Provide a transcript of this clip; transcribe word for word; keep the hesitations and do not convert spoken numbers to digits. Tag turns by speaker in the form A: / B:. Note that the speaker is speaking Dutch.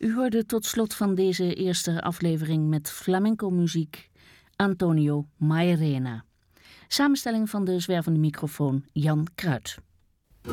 A: U hoorde tot slot van deze eerste aflevering met flamenco-muziek Antonio Mairena. Samenstelling van de zwervende microfoon Jan Kruid.